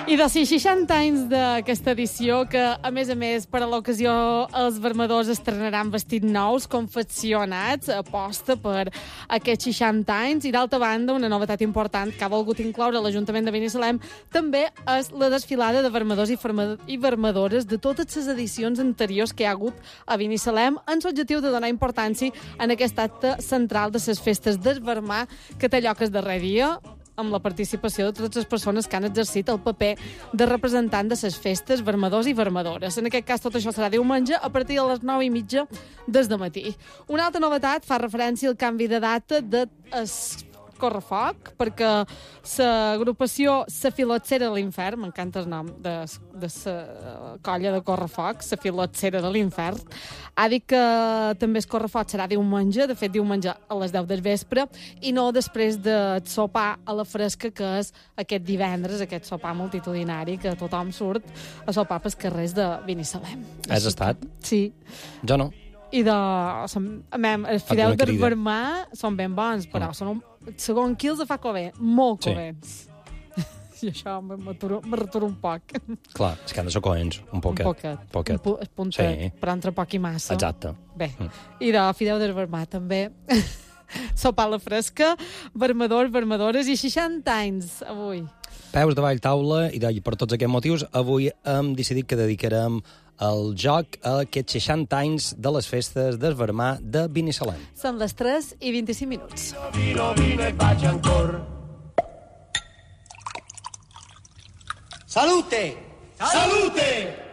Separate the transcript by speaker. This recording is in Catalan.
Speaker 1: I de 60 anys d'aquesta edició, que, a més, per a l'ocasió, els vermadors estrenaran vestits nous, confeccionats, aposta per aquests 60 anys. I, d'altra banda, una novetat important que ha volgut incloure l'Ajuntament de Binissalem també és la desfilada de vermadors i vermadores de totes les edicions anteriors que hi ha hagut a Binissalem, amb l'objectiu de donar importància en aquest acte central de les festes del Vermar, que té lloc el darrer dia, amb la participació de totes les persones que han exercit el paper de representant de les festes, vermadors i vermadores. En aquest cas, tot això serà diumenge a partir de les 9:30 des de matí. Una altra novetat fa referència al canvi de data de Correfoc, perquè l'agrupació La Filotsera de l'Infern, m'encanta el nom de la colla de Correfoc, La Filotsera de l'Infern, ha dit que també el Correfoc serà diumenge, de fet diumenge a les 10 del vespre, i no després de sopar a la fresca, que és aquest divendres, aquest sopar multitudinari que tothom surt a sopar pels carrers de Binissalem.
Speaker 2: Has estat?
Speaker 1: Sí.
Speaker 2: Jo no.
Speaker 1: I els fideus del Vermar són ben bons, però són segons qui els fa cober, molt covents. I això me returo un poc.
Speaker 2: Clar, és que han de ser coents, un poquet.
Speaker 1: Un puntet, però entre poc i massa.
Speaker 2: Exacte.
Speaker 1: Bé, i de fideu del Vermar també. Sopar a la fresca, vermadors, vermadores i 60 anys avui.
Speaker 2: Peus davall taula, i per tots aquests motius, avui hem decidit que dedicarem el joc a aquests 60 anys de les festes del Vermar de Binissalem.
Speaker 1: Són les 3:25.
Speaker 3: Salute! Salute!